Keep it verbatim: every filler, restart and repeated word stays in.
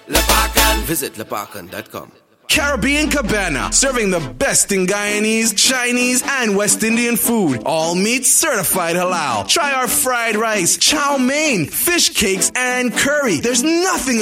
Lepakan. Visit lepakan dot com. Caribbean Cabana, serving the best in Guyanese, Chinese, and West Indian food. All meat certified halal. Try our fried rice, chow mein, fish cakes, and curry. There's nothing